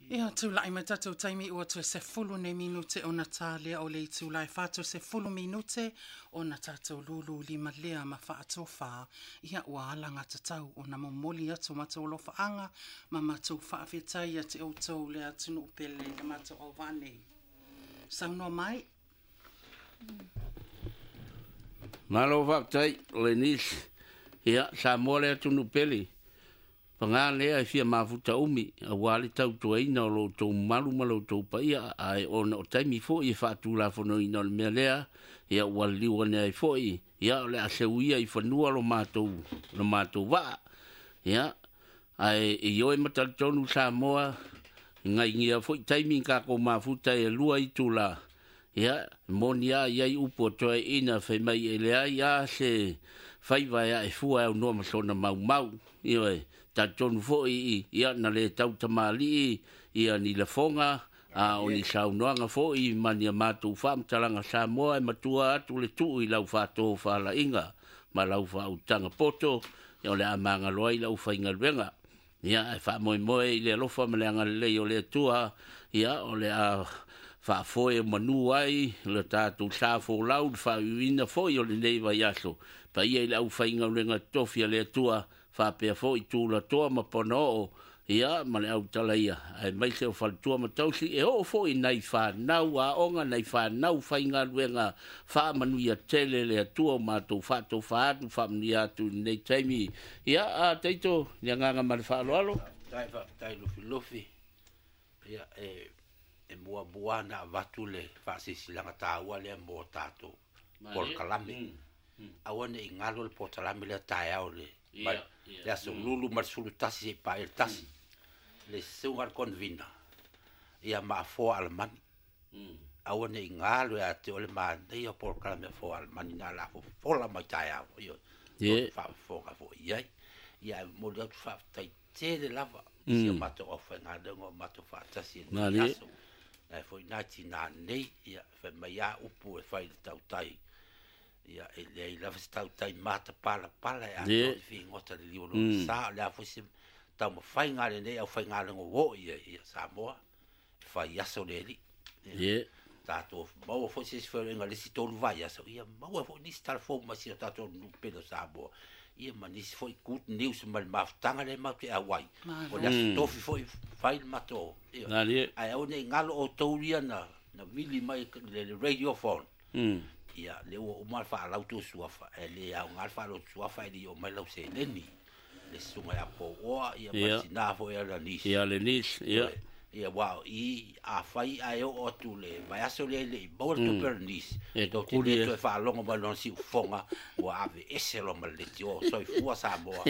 Ia tūlai mai tatou taimi ua tu se fulu ne minute o Natalia o le tūlai whātou se fulu minute o na tatou lulu lima lea ma whaatou wha. Ia ua alanga tatau o na momoli atu matou lo whaanga ma matou whaawhetai a te outou le atunu upele le matou au vane. Saunoa mai? Malo whaatai le nis. Ia sa mole atunu upele. Panga lea fia mafuta umi a wale tau tua ina o lo tau malu malo tau paia ai ona o taimi fo i whaatu la fono ina o le mea lea ia wali wane ai fo i ia o le aseuia i whanua lo mātou waa ia ai i oe mataltonu sa moa ngai ngia fo i taimi kako mafuta e lua i tu la ia monia iai upo toa ina whai mai e lea ia se whaiva ia e fua au noa masona mau ia ta tonu fo i ia na le tau tamali ia ni le fonga a o ni saunoanga fo i mania matu fam talanga Samoa e matua atu le tu i lau fato fa la inga ma lau fa utanga poto ia le amanga loai lau fa inga venga ia e fa moi i le lofa me le anga le o le tua ia o le a fa foi manu ai le tatu sa fo lau fa uina fo i o le nei va yaso pa ia lau fa inga lenga tofia le tua fa pe fo i tu la toa ma pono ia ma le au tala ia ai mai se o fa tua ma tausi e o fo i nai fa nau a onga nai fa nau fa inga luenga fa manu ia tele le tua ma to fa mnia tu nei taimi ia a teito nganga ma fa lo tai lufi ia e mua na vatu le fa silanga taua le mo tato por kalami awane ingalo le portalami le taia ole ya so lulu marsulu tasi pa el tasi le sungar convina ia ma fo alman awane ingalo ya te ole ma ia por kalami fo alman na la fo la ma taia yo fa fo ia mo le fa tai te de lava ia mato ofenga de ngo mato fa tasi na foi nati na nei ia fa mai upu e fai tau tai ia e lava tau tai mata pala ia fi ngota de liolo sa la fosse tau mo fai ngale nei au fai ngale ngo wo ia Samoa fai aso leli tato mo fosse se foi ngale si tolu vai aso ia mo fo ni star fo ma si tato no pedo Samoa ia mani foi good news mal maftanga le ma ke awai o la tofi foi fai mato ia ai au nei ngalo o touria na vili mai le radio phone ia le o mal fa la tu suafa ele au ngal fa lo suafa di o mai lo se leni le sunga ya po o ia pasina fo ia le nis ia wow i a fai ai o tu le vai aso le bol tu pernis do tu le fa longo ba non si fonga o ave ese lo mal le tio so fu sa boa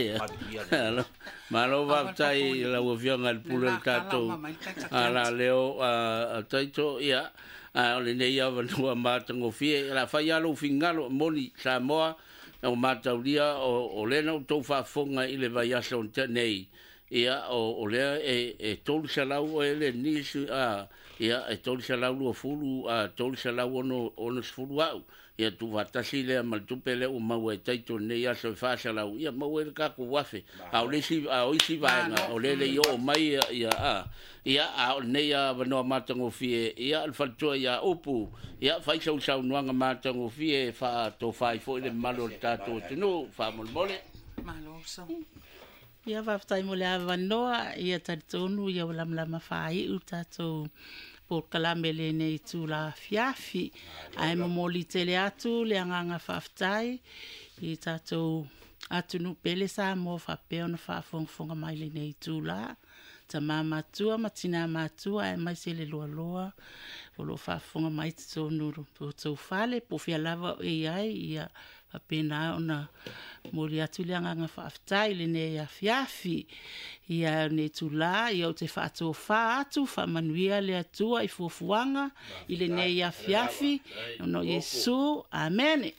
ma lo va tai la o vianga al pulo tato ala leo a taito ia a le nei ava no matango fie la fai alo fingalo moni Samoa o mataulia o lena o tau fa fonga i le vai aso nei ia o lea e tolu salau e le nisi ia e tolu salau lua fulu tolu salau ono sfulu au ia tu vatasi lea maltupe lea o mau e taito nei aso e fa salau ia mau e kako wafe a o isi vaenga o lele i o mai ia a nei a vanoa matango fie ia alfaltua ia upu ia faisa usau nuanga matango fie fa to fai fo ile malo tato tenu fa molmole malo so ia whaftai mo le awanoa, ia taritonu, ia walamlama whai u tatou por kalamele nei tu la fiafi, ai momoli tele atu, le anganga whaftai, i tatou atunu pele sa mo whapeo na whafongfonga mai le nei tu la, ta mamatua, matina matua, ai mai se le loa loa, o lo whafonga mai tatou nuru, po tau whale, po fia lava e ai, ia apena ona mori atu le anga whaftai le ne ia fiafi ia ne tula ia o te whaato whaatu whamanuia le atua i fuafuanga i le ne ia fiafi no Yesu amen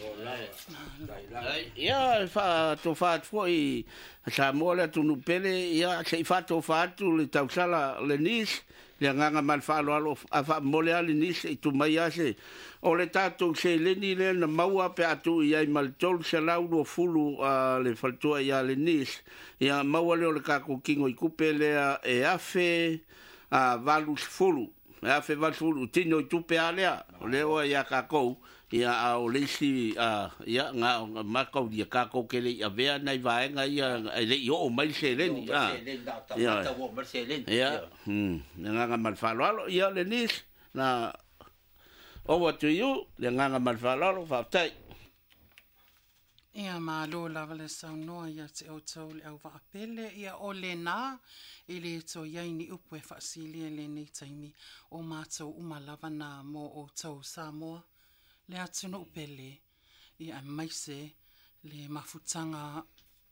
ia whaato whaatu i Samoa le tunu pele ia se whaato whaatu le tausala le nis le nganga mal whaalo alo a whaamole ali nis i tu mai ase o le tatou se leni le na maua pe atu iai maltol se laulo fulu le faltua ia le nis ia maua le o le kako kingo i kupe lea e afe valu fulu a fe valu fulu tino tupe alea leo ya kako ia o leisi ia nga makau dia kako kele ia vea nai vaenga ia le yo mai seleni ia nga malfalo ia le nis na over to you le nga malfalo fa tai ia malo lava le saunoa ia te o tau le au vaapele ia o le nā i le to iai ni upu e whaasilia le nei taimi o mātou umalava nā mō o tau Samoa le atunu upele ia maise le mafutanga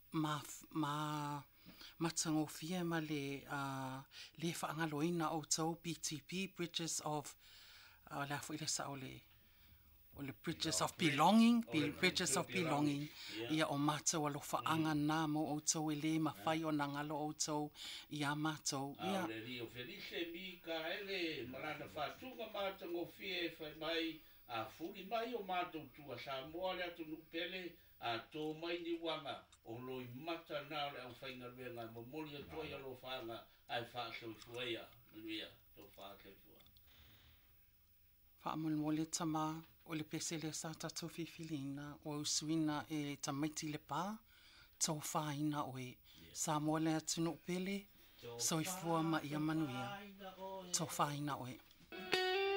matango fie ma le whaangaloina o tau BTP Bridges of le afu ile sa o le Bridges of Belonging, Bridges of Belonging, ia o mātou alofa anga nā mo o tau e le mawhai o nangalo o tau ia mātou. Ia le rio felice mi ka hele marana whātunga mātango fie whai mai a furi mai o mātou tua Samoa le atu nupele a tō mai ni wanga o loi mata nā le au whainga ruenga mamoli a toi alofa anga ai whaasau fuaia nuia tō whaake fua. Whaamolmole tama o le pese le sa tatou fifilina o usuina e tamaiti le pā, tau whaina oe. Samoa le atunu pele, soifua ma ia manuia, tau whaina oe.